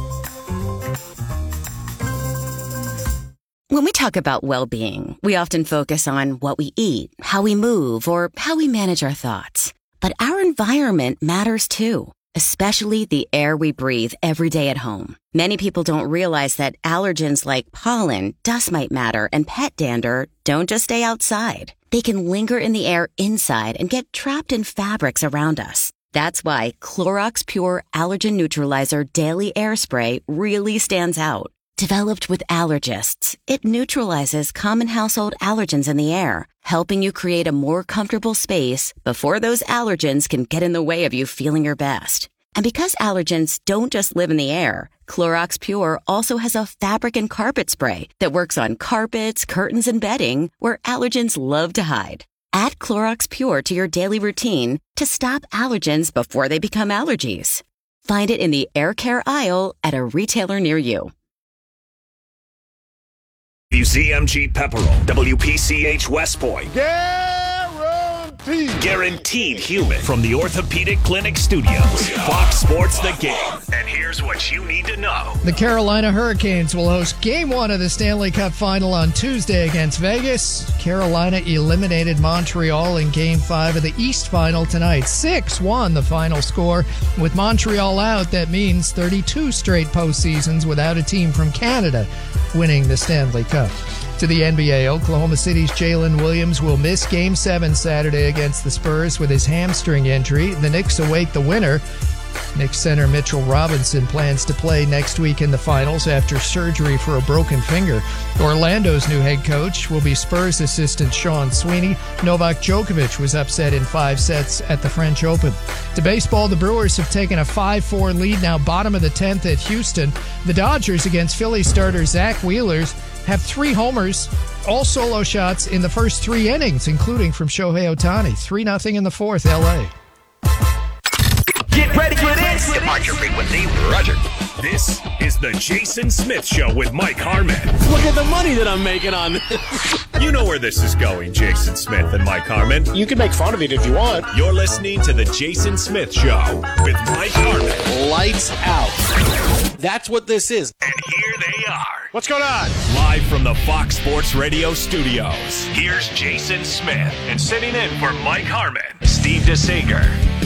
When we talk about well-being, we often focus on what we eat, how we move, or how we manage our thoughts. But our environment matters too, especially the air we breathe every day at home. Many people don't realize that allergens like pollen, dust mite matter, and pet dander don't just stay outside. They can linger in the air inside and get trapped in fabrics around us. That's why Clorox Pure Allergen Neutralizer Daily Air Spray really stands out. Developed with allergists, it neutralizes common household allergens in the air, helping you create a more comfortable space before those allergens can get in the way of you feeling your best. And because allergens don't just live in the air, Clorox Pure also has a fabric and carpet spray that works on carpets, curtains, and bedding where allergens love to hide. Add Clorox Pure to your daily routine to stop allergens before they become allergies. Find it in the air care aisle at a retailer near you. WZMG Pepperell, WPCH West Point. Guaranteed human from the Orthopedic Clinic Studios. Fox Sports The Game. And here's what you need to know. The Carolina Hurricanes will host Game 1 of the Stanley Cup Final on Tuesday against Vegas. Carolina eliminated Montreal in Game 5 of the East Final tonight. 6-1 the final score. With Montreal out, that means 32 straight postseasons without a team from Canada winning the Stanley Cup. To the NBA, Oklahoma City's Jalen Williams will miss Game 7 Saturday against the Spurs with his hamstring injury. The Knicks await the winner. Knicks center Mitchell Robinson plans to play next week in the finals after surgery for a broken finger. Orlando's new head coach will be Spurs assistant Sean Sweeney. Novak Djokovic was upset in 5 sets at the French Open. To baseball, the Brewers have taken a 5-4 lead, now bottom of the 10th at Houston. The Dodgers against Philly starter Zach Wheeler have 3 homers, all solo shots in the first 3 innings, including from Shohei Ohtani. 3-0 in the 4th, L.A. Get ready for this. Departure frequency, Roger. This is the Jason Smith Show with Mike Harmon. Look at the money that I'm making on this. You know where this is going, Jason Smith and Mike Harmon. You can make fun of it if you want. You're listening to the Jason Smith Show with Mike Harmon. Lights out. That's what this is. And here they are. What's going on? Live from the Fox Sports Radio studios, here's Jason Smith. And sitting in for Mike Harmon, Steve DeSager.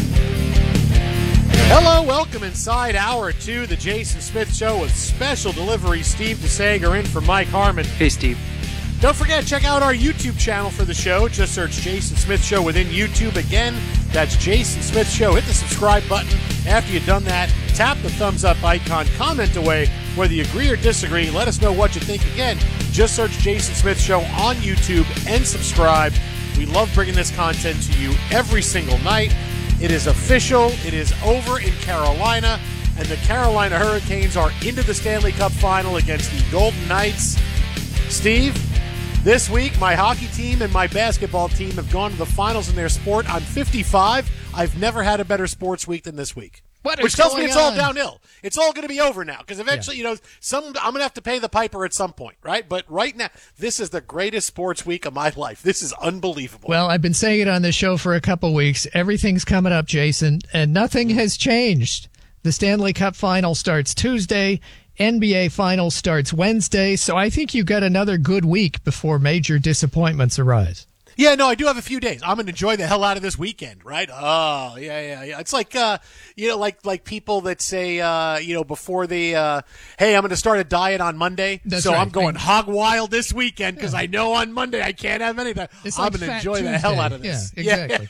Hello, welcome inside Hour 2, the Jason Smith Show with special delivery. Steve DeSager in for Mike Harmon. Hey, Steve. Don't forget, check out our YouTube channel for the show. Just search Jason Smith Show within YouTube. Again, that's Jason Smith Show. Hit the subscribe button. After you've done that, tap the thumbs up icon. Comment away whether you agree or disagree. Let us know what you think. Again, just search Jason Smith Show on YouTube and subscribe. We love bringing this content to you every single night. It is official. It is over in Carolina, and the Carolina Hurricanes are into the Stanley Cup Final against the Golden Knights. Steve, this week my hockey team and my basketball team have gone to the finals in their sport. I'm 55. I've never had a better sports week than this week. Which tells me it's all downhill. It's all going to be over now because eventually, I'm going to have to pay the piper at some point, right? But right now, this is the greatest sports week of my life. This is unbelievable. Well, I've been saying it on the show for a couple weeks. Everything's coming up, Jason, and nothing has changed. The Stanley Cup Final starts Tuesday. NBA Final starts Wednesday. So I think you got another good week before major disappointments arise. Yeah, no, I do have a few days. I'm going to enjoy the hell out of this weekend, right? Oh, yeah. It's like, like people that say, before they, hey, I'm going to start a diet on Monday. That's so right. I'm going hog wild this weekend because I know on Monday I can't have anything. I'm going to enjoy the hell out of this. Yeah, exactly.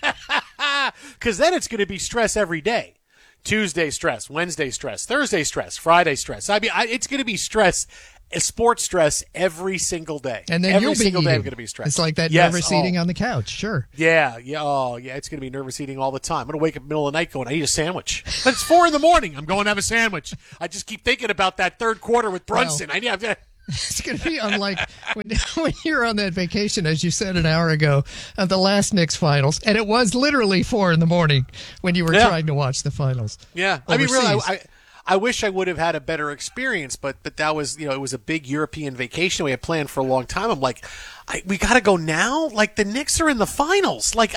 Because then it's going to be stress every day. Tuesday stress, Wednesday stress, Thursday stress, Friday stress. I mean, it's going to be stress. Sports stress every single day. And then every you'll be single day eating. I'm going to be stressed. It's like that nervous eating on the couch. Sure. Yeah. Oh, yeah. It's going to be nervous eating all the time. I'm going to wake up in the middle of the night going, I eat a sandwich. But it's 4 a.m. I'm going to have a sandwich. I just keep thinking about that third quarter with Brunson. It's going to be unlike when you're on that vacation, as you said an hour ago, of the last Knicks finals. And it was literally 4 a.m. when you were trying to watch the finals. Yeah. Overseas. I mean, really, I wish I would have had a better experience, but that was, it was a big European vacation we had planned for a long time. I'm like, we got to go now? Like, the Knicks are in the finals. Like,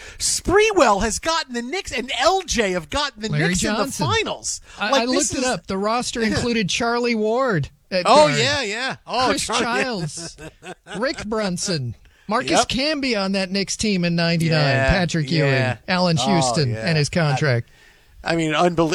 Sprewell has gotten the Knicks, and LJ have gotten the Larry Knicks Johnson. in the finals. I looked it up. The roster included Charlie Ward at Oh, guard, yeah. Oh, Chris Childs, Rick Brunson, Marcus Camby on that Knicks team in '99, Patrick Ewing, Allen Houston, and his contract. I mean,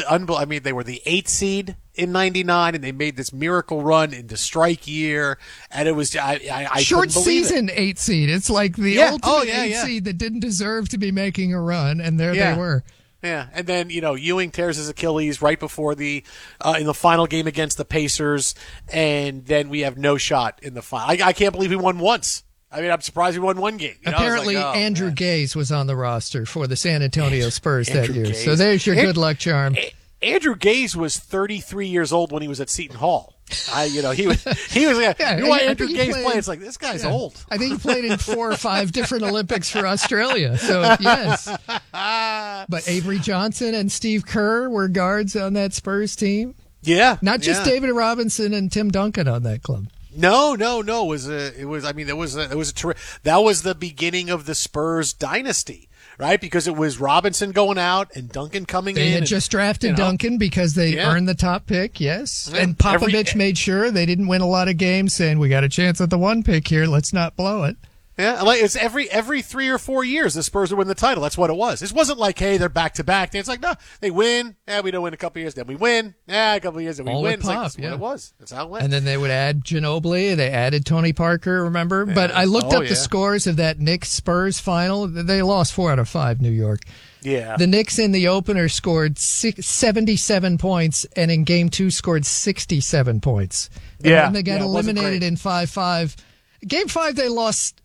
I mean, they were the 8th seed in '99, and they made this miracle run into strike year, and it was I short couldn't believe season it. 8 seed. It's like the ultimate 8 seed that didn't deserve to be making a run, and there they were. Yeah, and then Ewing tears his Achilles right before in the final game against the Pacers, and then we have no shot in the final. I can't believe we won once. I mean, I'm surprised we won one game. Apparently, Andrew Gaze was on the roster for the San Antonio Spurs that year. Gaze. So there's your good luck charm. Andrew Gaze was 33 years old when he was at Seton Hall. He was. Andrew Gaze played. It's like, this guy's old. I think he played in 4 or 5 different Olympics for Australia. So yes, but Avery Johnson and Steve Kerr were guards on that Spurs team. Yeah, not just David Robinson and Tim Duncan on that club. No. That was the beginning of the Spurs dynasty, right? Because it was Robinson going out and Duncan coming in. They had just drafted Duncan because they earned the top pick, yes. Yeah. And Popovich made sure they didn't win a lot of games, saying, we got a chance at the 1 pick here. Let's not blow it. Yeah, like it's every 3 or 4 years the Spurs would win the title. That's what it was. It wasn't like, hey, they're back to back. It's like, no, they win. Yeah, we don't win a couple of years, then we win. Yeah, a couple of years, then we win. It's like, that's what it was. That's how it went. And then they would add Ginobili. They added Tony Parker, remember? Yeah. But I looked up the scores of that Knicks Spurs final. They lost 4 out of 5, New York. Yeah. The Knicks in the opener scored 77 points, and in Game 2 scored 67 points. And then they got eliminated in 5-5. Game 5, they lost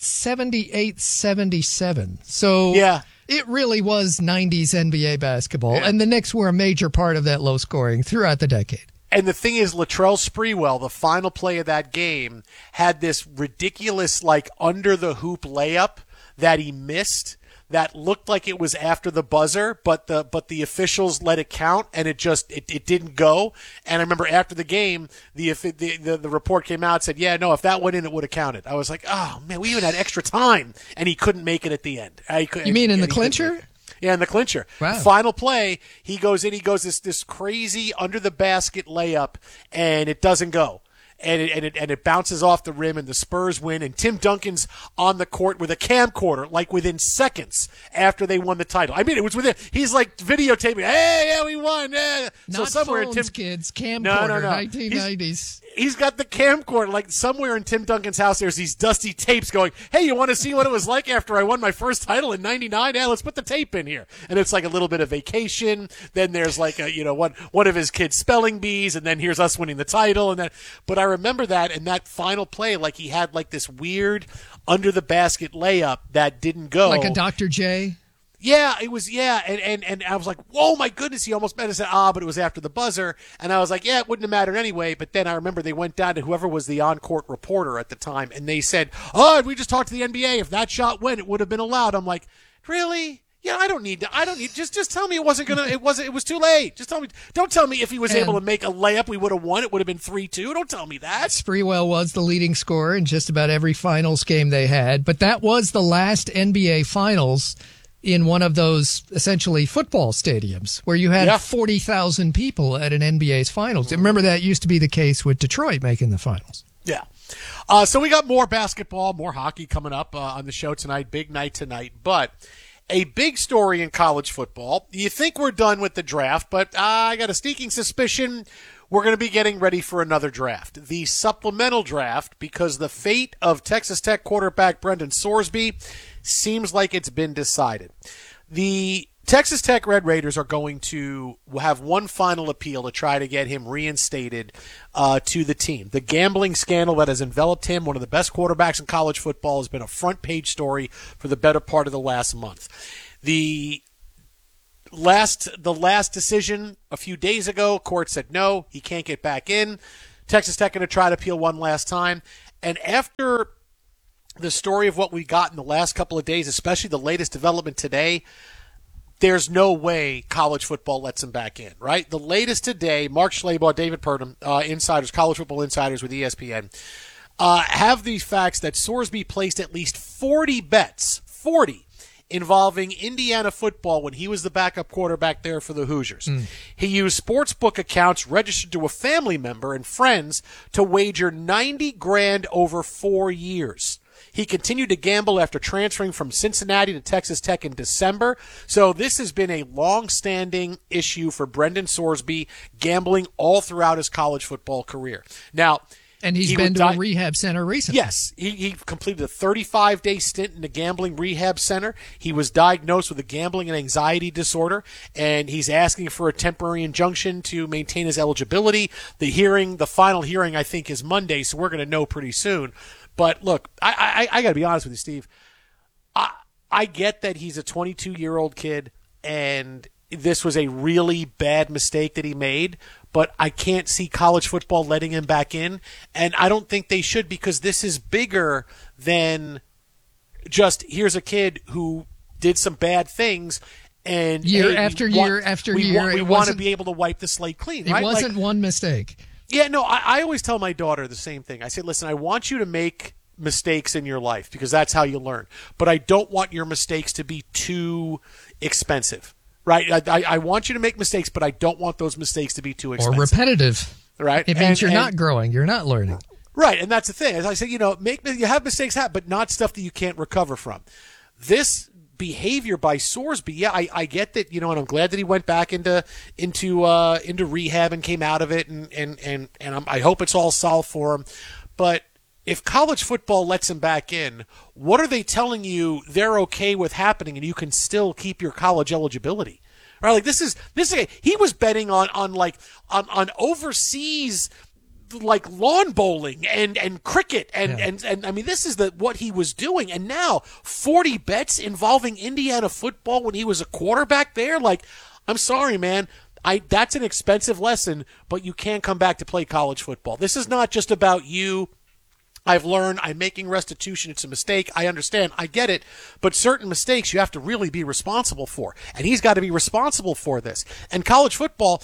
78-77. So it really was 90s NBA basketball, and the Knicks were a major part of that low scoring throughout the decade. And the thing is, Latrell Sprewell, the final play of that game, had this ridiculous, like, under-the-hoop layup that he missed that looked like it was after the buzzer, but the officials let it count, and it didn't go. And I remember after the game, the report came out and said, yeah, no, if that went in, it would have counted. I was like, oh man, we even had extra time, and he couldn't make it at the end. You mean in the clincher? Yeah, in the clincher. Wow. Final play, he goes this crazy under the basket layup, and it doesn't go. And it bounces off the rim, and the Spurs win. And Tim Duncan's on the court with a camcorder, like within seconds after they won the title. I mean, it was within. He's like videotaping. Hey, yeah, we won. Yeah. Not so somewhere phones, in kids. Camcorder, 1990s. He's got the camcorder, like somewhere in Tim Duncan's house. There's these dusty tapes going. Hey, you want to see what it was like after I won my first title in '99? Yeah, let's put the tape in here. And it's like a little bit of vacation. Then there's like one of his kids' spelling bees, and then here's us winning the title, and then. But I remember that in that final play, like he had like this weird under the basket layup that didn't go, like a Dr. J. Yeah, it was. Yeah, and I was like, whoa, my goodness, he almost meant to say but it was after the buzzer, and I was like, yeah, it wouldn't have mattered anyway. But then I remember they went down to whoever was the on-court reporter at the time, and they said, we just talked to the NBA. If that shot went, it would have been allowed. I'm like, really? Yeah, I don't need. Just tell me it wasn't gonna. It was too late. Just tell me. Don't tell me if he was able to make a layup, we would have won. It would have been 3-2. Don't tell me that. Sprewell was the leading scorer in just about every finals game they had, but that was the last NBA finals in one of those essentially football stadiums where you had 40,000 people at an NBA's finals. Remember that used to be the case with Detroit making the finals. Yeah. So we got more basketball, more hockey coming up on the show tonight. Big night tonight. But a big story in college football. You think we're done with the draft, but I got a sneaking suspicion we're going to be getting ready for another draft. The supplemental draft, because the fate of Texas Tech quarterback Brendan Sorsby seems like it's been decided. The Texas Tech Red Raiders are going to have one final appeal to try to get him reinstated to the team. The gambling scandal that has enveloped him, one of the best quarterbacks in college football, has been a front-page story for the better part of the last month. The last decision a few days ago, court said no, he can't get back in. Texas Tech going to try to appeal one last time. And after the story of what we got in the last couple of days, especially the latest development today, there's no way college football lets him back in, right? The latest today, Mark Schlabach, David Purdom, insiders, college football insiders with ESPN, have these facts that Sorsby placed at least 40 bets, 40, involving Indiana football when he was the backup quarterback there for the Hoosiers. He used sportsbook accounts registered to a family member and friends to wager $90,000 over 4 years. He continued to gamble after transferring from Cincinnati to Texas Tech in December. So this has been a long-standing issue for Brendan Sorsby, gambling all throughout his college football career. Now, and he's been to a rehab center recently. Yes, he completed a 35-day stint in a gambling rehab center. He was diagnosed with a gambling and anxiety disorder, and he's asking for a temporary injunction to maintain his eligibility. The final hearing, I think, is Monday, so we're going to know pretty soon. But look, I got to be honest with you, Steve. I get that he's a 22-year-old kid, and this was a really bad mistake that he made, but I can't see college football letting him back in, and I don't think they should, because this is bigger than just here's a kid who did some bad things, and year after year after year. We want to be able to wipe the slate clean, right? It wasn't one mistake. Yeah, no, I always tell my daughter the same thing. I say, listen, I want you to make mistakes in your life because that's how you learn. But I don't want your mistakes to be too expensive, right? I want you to make mistakes, but I don't want those mistakes to be too expensive. Or repetitive. Right? It means you're not growing. You're not learning. Right, and that's the thing. As I say, you have mistakes happen, but not stuff that you can't recover from. This behavior by Sorsby, yeah, I get that, and I'm glad that he went back into rehab and came out of it, and I hope it's all solved for him. But if college football lets him back in, what are they telling you they're okay with happening, and you can still keep your college eligibility? Right? Like this is he was betting on overseas, like lawn bowling and cricket and I mean, this is what he was doing. And now 40 bets involving Indiana football when he was a quarterback there. Like, I'm sorry, man. That's an expensive lesson, but you can't come back to play college football. This is not just about you. I've learned, I'm making restitution, it's a mistake, I understand, I get it, but certain mistakes you have to really be responsible for, and he's got to be responsible for this. And college football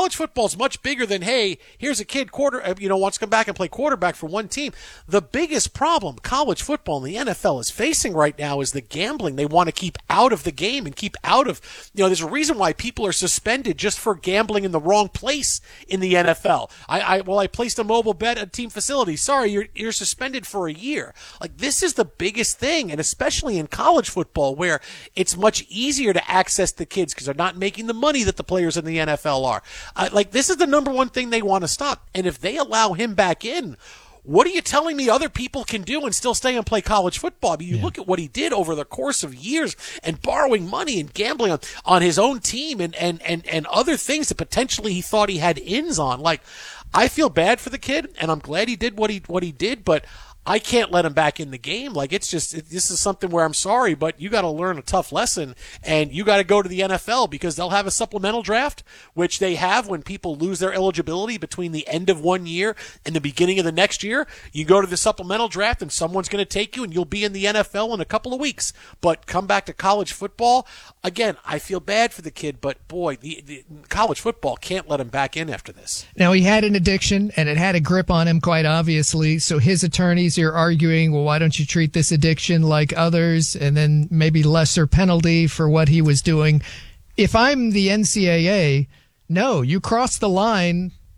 is much bigger than, hey, here's a kid wants to come back and play quarterback for one team. The biggest problem college football and the NFL is facing right now is the gambling they want to keep out of the game and keep out of, there's a reason why people are suspended just for gambling in the wrong place in the NFL. I placed a mobile bet at team facility. Sorry, you're suspended for a year. Like, this is the biggest thing, and especially in college football where it's much easier to access the kids because they're not making the money that the players in the NFL are. This is the number one thing they want to stop. And if they allow him back in, what are you telling me other people can do and still stay and play college football? I mean, you look at what he did over the course of years and borrowing money and gambling on his own team and other things that potentially he thought he had ins on. Like, I feel bad for the kid, and I'm glad he did what he did, but I can't let him back in the game. Like, this is something where I'm sorry, but you got to learn a tough lesson, and you got to go to the NFL because they'll have a supplemental draft, which they have when people lose their eligibility between the end of one year and the beginning of the next year. You go to the supplemental draft, and someone's going to take you, and you'll be in the NFL in a couple of weeks. But come back to college football. Again, I feel bad for the kid, but boy, the college football can't let him back in after this. Now, he had an addiction, and it had a grip on him, quite obviously, so his attorneys are arguing, well, why don't you treat this addiction like others and then maybe lesser penalty for what he was doing? If I'm the NCAA, no, you cross the line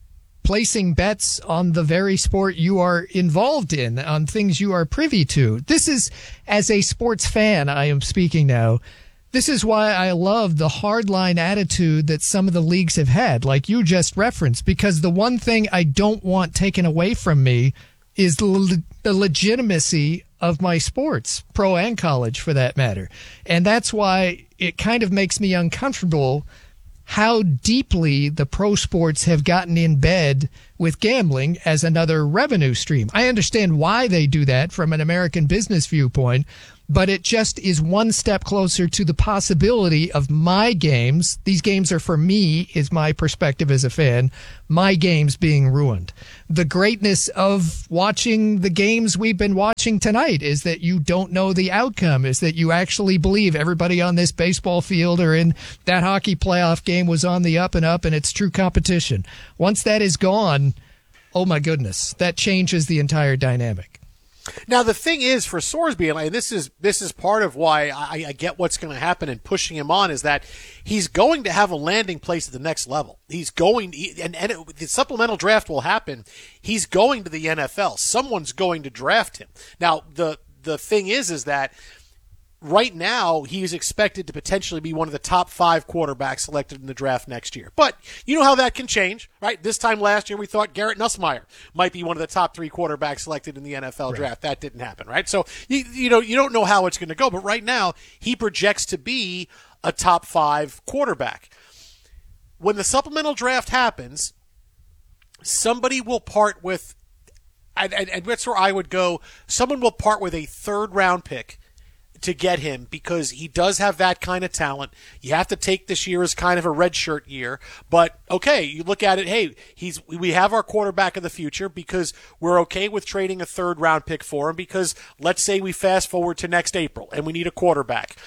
placing bets on the very sport you are involved in, on things you are privy to. This is, as a sports fan, I am speaking now, this is why I love the hardline attitude that some of the leagues have had, like you just referenced, because the one thing I don't want taken away from me is the legitimacy of my sports, pro and college for that matter. And that's why it kind of makes me uncomfortable how deeply the pro sports have gotten in bed with gambling as another revenue stream. I understand why they do that from an American business viewpoint, but it just is one step closer to the possibility of my games. These games are for me, is my perspective as a fan, my games being ruined. The greatness of watching the games we've been watching tonight is that you don't know the outcome, is that you actually believe everybody on this baseball field or in that hockey playoff game was on the up and up and it's true competition. Once that is gone, oh my goodness, that changes the entire dynamic. Now, the thing is, for Sorsby, and this is part of why I get what's going to happen and pushing him on, is that he's going to have a landing place at the next level. He's going, the supplemental draft will happen. He's going to the NFL. Someone's going to draft him. Now, the thing is that right now, he's expected to potentially be one of the top 5 quarterbacks selected in the draft next year. But you know how that can change, right? This time last year, we thought Garrett Nussmeier might be one of the top 3 quarterbacks selected in the NFL draft. That didn't happen, right? So, you don't know how it's going to go. But right now, he projects to be a top 5 quarterback. When the supplemental draft happens, somebody will part with, and that's where I would go, someone will part with a 3rd-round pick to get him, because he does have that kind of talent. You have to take this year as kind of a redshirt year, but okay, you look at it, hey, we have our quarterback of the future because we're okay with trading a 3rd-round pick for him, because let's say we fast forward to next April and we need a quarterback.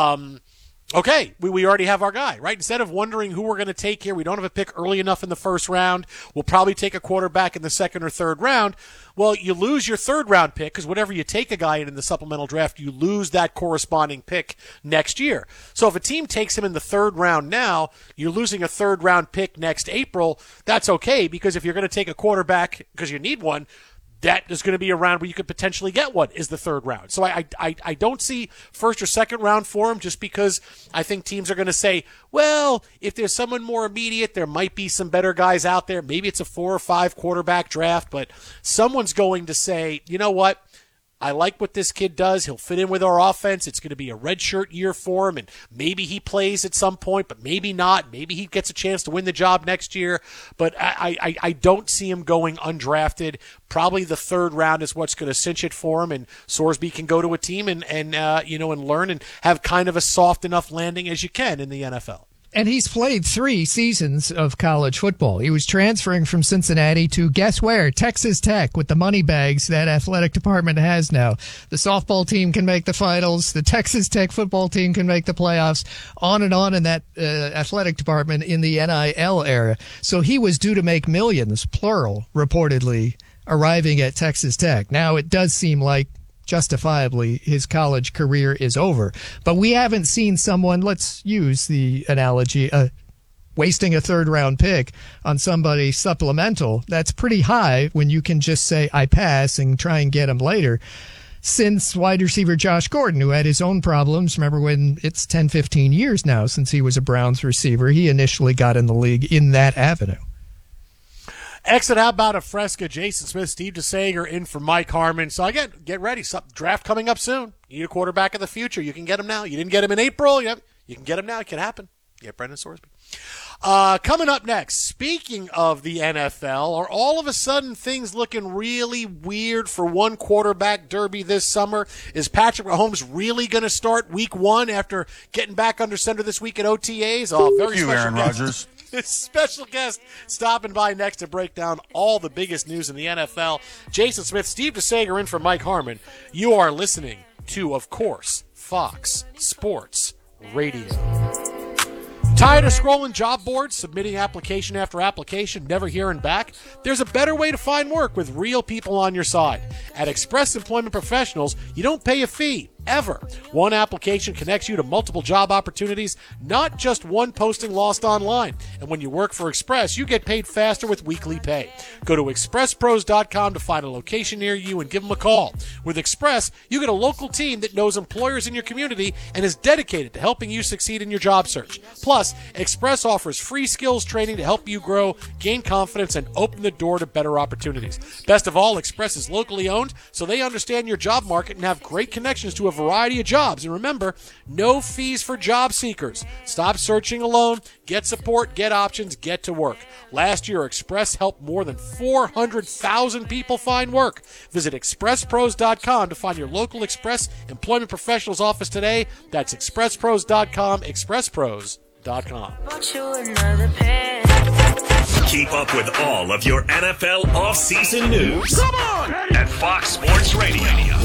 Okay, we already have our guy, right? Instead of wondering who we're going to take here, we don't have a pick early enough in the 1st round. We'll probably take a quarterback in the 2nd or 3rd round. Well, you lose your 3rd-round pick, because whatever you take a guy in the supplemental draft, you lose that corresponding pick next year. So if a team takes him in the 3rd round now, you're losing a 3rd-round pick next April. That's okay, because if you're going to take a quarterback because you need one, that is going to be a round where you could potentially get one, is the 3rd round. So I don't see 1st or 2nd round for him, just because I think teams are going to say, well, if there's someone more immediate, there might be some better guys out there. Maybe it's a 4 or 5 quarterback draft, but someone's going to say, you know what? I like what this kid does. He'll fit in with our offense. It's going to be a redshirt year for him, and maybe he plays at some point, but maybe not. Maybe he gets a chance to win the job next year, but I don't see him going undrafted. Probably the 3rd round is what's going to cinch it for him, and Sorsby can go to a team and learn and have kind of a soft enough landing as you can in the NFL. And he's played 3 seasons of college football. He was transferring from Cincinnati to, guess where? Texas Tech, with the money bags that athletic department has now. The softball team can make the finals. The Texas Tech football team can make the playoffs. On and on in that athletic department in the NIL era. So he was due to make millions, plural, reportedly, arriving at Texas Tech. Now it does seem like, justifiably, his college career is over. But we haven't seen someone, let's use the analogy, wasting a 3rd-round pick on somebody supplemental. That's pretty high when you can just say, I pass, and try and get him later. Since wide receiver Josh Gordon, who had his own problems, remember when it's 10, 15 years now since he was a Browns receiver, he initially got in the league in that avenue. Exit, how about a Fresca? Jason Smith, Steve DeSager in for Mike Harmon. So again, get ready. Draft coming up soon. You need a quarterback of the future. You can get him now. You didn't get him in April. You can get him now. It can happen. Get Brendan Sorsby. Coming up next, speaking of the NFL, are all of a sudden things looking really weird for one quarterback derby this summer? Is Patrick Mahomes really going to start week 1 after getting back under center this week at OTAs? Oh, very special Aaron Rodgers. Special guest stopping by next to break down all the biggest news in the NFL. Jason Smith, Steve DeSager in for Mike Harmon. You are listening to, of course, Fox Sports Radio. Tired of scrolling job boards, submitting application after application, never hearing back? There's a better way to find work with real people on your side. At Express Employment Professionals, you don't pay a fee. ever. One application connects you to multiple job opportunities, not just one posting lost online. And when you work for Express, you get paid faster with weekly pay. Go to expresspros.com to find a location near you and give them a call. With Express, you get a local team that knows employers in your community and is dedicated to helping you succeed in your job search. Plus, Express offers free skills training to help you grow, gain confidence, and open the door to better opportunities. Best of all, Express is locally owned, so they understand your job market and have great connections to a variety of jobs. And remember, no fees for job seekers. Stop searching alone. Get support, get options, get to work. Last year, Express helped more than 400,000 people find work. Visit expresspros.com to find your local Express Employment Professionals office today. That's expresspros.com, expresspros.com. Keep up with all of your NFL offseason news at Fox Sports Radio.